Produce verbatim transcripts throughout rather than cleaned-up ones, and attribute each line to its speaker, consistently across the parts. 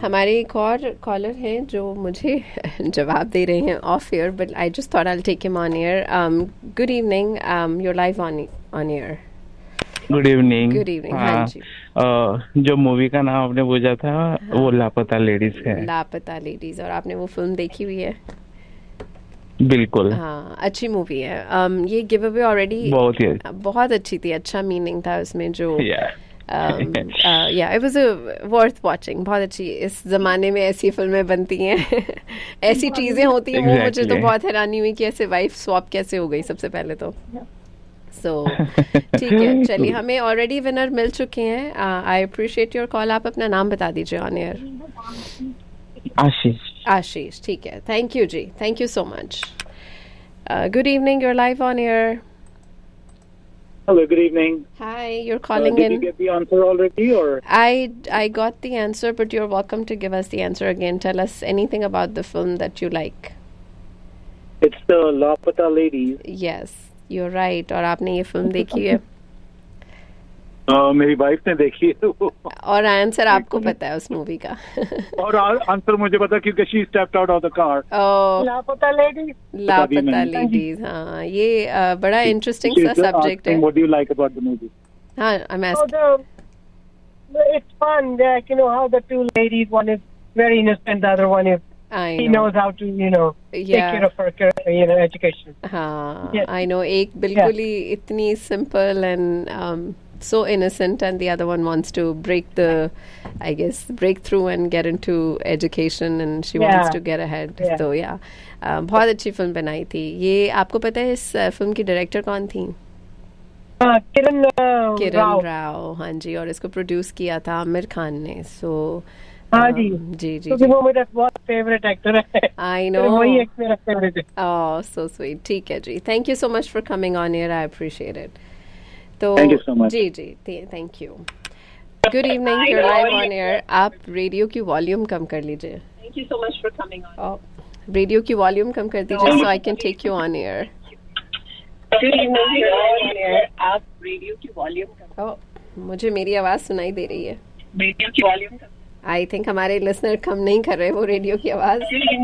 Speaker 1: हमारे एक और कॉलर हैं जो मुझे जवाब दे रहे हैं of air, but I just thought I will take him on air. Good evening, your live on on air.
Speaker 2: Good evening.
Speaker 1: Good evening. हाँ
Speaker 2: हाँ.
Speaker 1: जी.
Speaker 2: अ, जो मूवी का नाम आपने पूछा था
Speaker 1: हाँ,
Speaker 2: वो लापता लेडीज है.
Speaker 1: लापता लेडीज. और आपने वो फिल्म देखी हुई है?
Speaker 2: बिल्कुल.
Speaker 1: हाँ, अच्छी मूवी है. um, ये गिव अवे ऑलरेडी
Speaker 2: बहुत ही
Speaker 1: बहुत अच्छी थी. अच्छा मीनिंग था उसमें जो
Speaker 2: या
Speaker 1: या इट वाज वर्थ वाचिंग. बहुत अच्छी. इस जमाने में ऐसी फिल्में बनती हैं ऐसी चीजें होती हैं. वो मुझे तो
Speaker 2: Exactly.
Speaker 1: बहुत हैरानी हुई कि ऐसे वाइफ स्वैप कैसे हो गई सबसे पहले तो. सो ठीक है, चलिए, हमें ऑलरेडी विनर मिल चुके हैं. I appreciate your call. आप अपना नाम बता दीजिए ऑन एयर.
Speaker 2: आशीष.
Speaker 1: आशीष. ठीक है, thank you ji. Thank you so much. Good evening, you're live on air.
Speaker 3: Hello, good evening.
Speaker 1: Hi, you're
Speaker 3: Uh,
Speaker 1: calling
Speaker 3: did
Speaker 1: in.
Speaker 3: you get the answer already, or
Speaker 1: I I got the answer, but you're welcome to give us the answer again. Tell us anything about the film that you like.
Speaker 3: it's the Lapata Ladies?
Speaker 1: Yes, you're right. और आपने ये film देखी है
Speaker 3: Uh, मेरी wife ने देखी है वो।
Speaker 1: और आंसर आपको पता है उस मूवी का.
Speaker 3: और आंसर मुझे पता क्योंकि she stepped out of the car.
Speaker 1: ओह,
Speaker 4: लापता लेडीज.
Speaker 1: लापता
Speaker 3: मैंने.
Speaker 1: लेडीज. हाँ, ये uh, बड़ा इंटरेस्टिंग सा
Speaker 3: She's just
Speaker 1: सब्जेक्ट है.
Speaker 3: asking, what do you like about the movie?
Speaker 1: हाँ, I'm
Speaker 4: So
Speaker 1: asking.
Speaker 4: the it's fun, like, you know how the two ladies, one is very innocent, the other one is
Speaker 1: I
Speaker 4: he
Speaker 1: know.
Speaker 4: knows how to, you know, take
Speaker 1: Yeah.
Speaker 4: care of her, car- you know, education.
Speaker 1: हाँ,
Speaker 4: Yes.
Speaker 1: I know. एक बिल्कुल ही इतनी simple and um, so innocent, and the other one wants to break the, I guess, break through and get into education, and she wants
Speaker 4: Yeah.
Speaker 1: to get ahead.
Speaker 4: Yeah.
Speaker 1: So yeah, uh, बहुत अच्छी film बनाई थी. ये आपको पता है इस film की डायरेक्टर कौन थी?
Speaker 4: Uh, Kiran uh,
Speaker 1: किरण
Speaker 4: Rao.
Speaker 1: राव. हाँ जी. और इसको प्रोड्यूस किया था आमिर खान ने. सो
Speaker 4: हाँ जी.
Speaker 1: जी जी
Speaker 4: क्योंकि
Speaker 1: जी.
Speaker 4: वो मेरा बहुत फेवरेट एक्टर है.
Speaker 1: आई
Speaker 4: तो
Speaker 1: नो.
Speaker 4: वही एक मेरा फेवरेट है.
Speaker 1: Oh, so sweet. ठीक है जी. Thank you so much for coming on here. I appreciate it. तो
Speaker 3: Thank you so much.
Speaker 1: Ji ji, thank you. Good evening, you're live on air. आप रेडियो की volume कम कर लीजिए.
Speaker 4: Thank you so much for coming on.
Speaker 1: Oh, radio की volume कम कर दीजिए so I can take you on air.
Speaker 4: Good evening, you're live on air. आप radio की volume कम.
Speaker 1: Oh, मुझे मेरी आवाज़ सुनाई दे रही है.
Speaker 4: रेडियो की वॉल्यूम कम.
Speaker 1: आई थिंक हमारे लिसनर कम नहीं कर रहे वो रेडियो की आवाज़.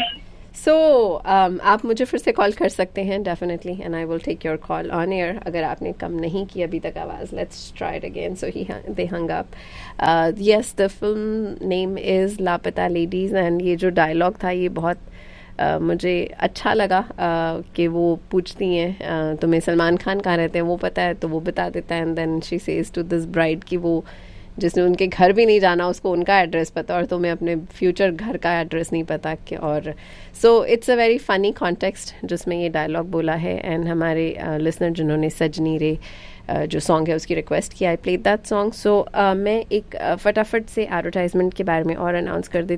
Speaker 1: सो so, um, आप मुझे फिर से कॉल कर सकते हैं definitely, and I will take your call on air अगर आपने कम नहीं की अभी तक आवाज़. Let's try it again. So he they hung up. Yes, the film name is लापता लेडीज़, एंड ये जो डायलॉग था ये बहुत uh, मुझे अच्छा लगा uh, कि वो पूछती हैं uh, तुम्हें सलमान खान कहाँ रहते हैं, वो पता है, तो वो बता देता है. And then she says to this bride कि वो जिसने उनके घर भी नहीं जाना उसको उनका एड्रेस पता, और तुम्हें अपने फ्यूचर घर का एड्रेस नहीं पता. कि और so it's a very funny context जिसमें ये डायलॉग बोला है. एंड हमारे लिसनर uh, जिन्होंने सजनी रे uh, जो सॉन्ग है उसकी रिक्वेस्ट की, आई प्लेड दैट सॉन्ग. सो मैं एक uh, फटाफट से एडवर्टाइजमेंट के बारे में और अनाउंस कर देती